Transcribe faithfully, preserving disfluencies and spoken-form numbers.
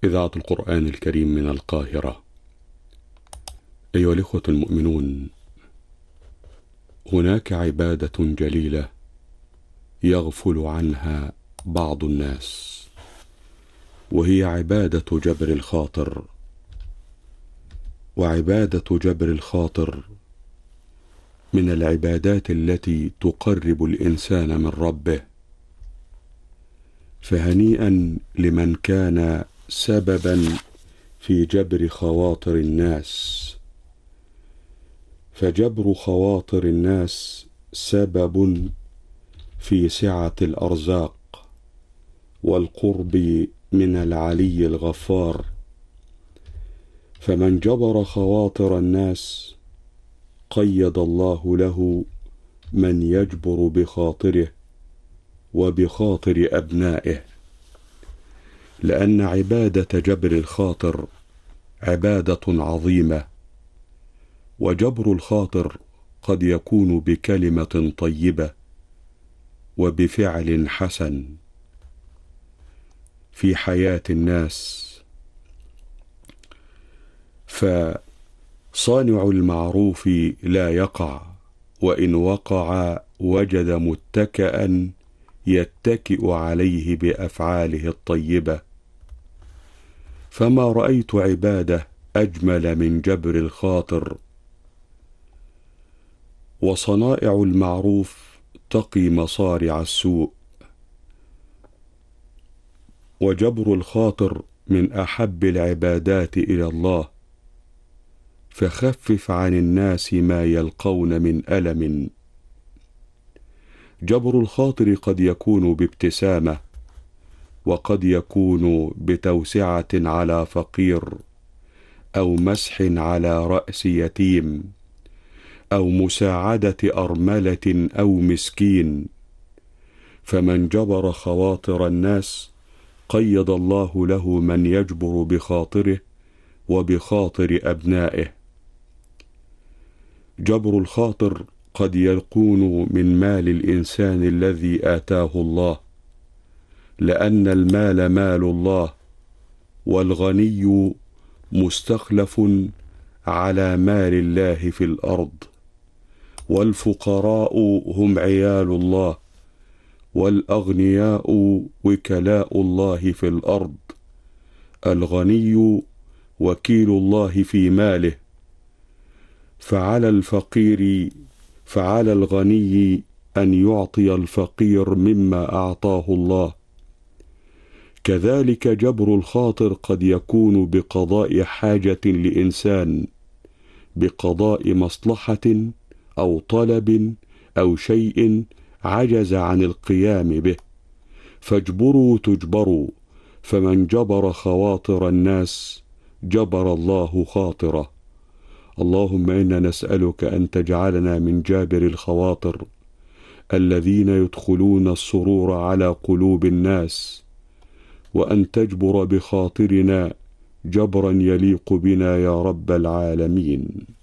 إذاعة القرآن الكريم من القاهرة. أيها الإخوة المؤمنون، هناك عبادة جليلة يغفل عنها بعض الناس، وهي عبادة جبر الخاطر. وعبادة جبر الخاطر من العبادات التي تقرب الإنسان من ربه، فهنيئا لمن كان سببا في جبر خواطر الناس، فجبر خواطر الناس سبب في سعة الأرزاق والقرب من العلي الغفار. فمن جبر خواطر الناس قيد الله له من يجبر بخاطره وبخاطر أبنائه، لأن عبادة جبر الخاطر عبادة عظيمة. وجبر الخاطر قد يكون بكلمة طيبة وبفعل حسن في حياة الناس. فصانع المعروف لا يقع، وإن وقع وجد متكئا يتكئ عليه بأفعاله الطيبة. فما رأيت عبادة أجمل من جبر الخاطر. وصنائع المعروف تقي مصارع السوء، وجبر الخاطر من أحب العبادات إلى الله. فخفف عن الناس ما يلقون من ألم. جبر الخاطر قد يكون بابتسامة، وقد يكون بتوسعة على فقير، أو مسح على رأس يتيم، أو مساعدة أرملة أو مسكين. فمن جبر خواطر الناس قيد الله له من يجبر بخاطره وبخاطر أبنائه. جبر الخاطر قد يكون من مال الإنسان الذي آتاه الله، لأن المال مال الله، والغني مستخلف على مال الله في الأرض، والفقراء هم عيال الله، والأغنياء وكلاء الله في الأرض. الغني وكيل الله في ماله، فعلى الفقير فعلى الغني أن يعطي الفقير مما أعطاه الله. كذلك جبر الخاطر قد يكون بقضاء حاجة لإنسان، بقضاء مصلحة أو طلب أو شيء عجز عن القيام به، فاجبروا تجبروا. فمن جبر خواطر الناس جبر الله خاطره. اللهم إنا نسألك أن تجعلنا من جابر الخواطر الذين يدخلون السرور على قلوب الناس، وأن تجبر بخاطرنا جبرا يليق بنا يا رب العالمين.